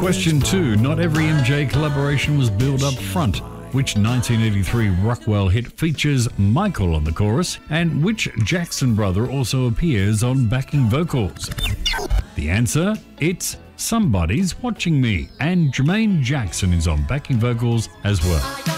Question 2. Not every MJ collaboration was billed up front. Which 1983 Rockwell hit features Michael on the chorus, and which Jackson brother also appears on backing vocals? The answer? It's Somebody's Watching Me, and Jermaine Jackson is on backing vocals as well.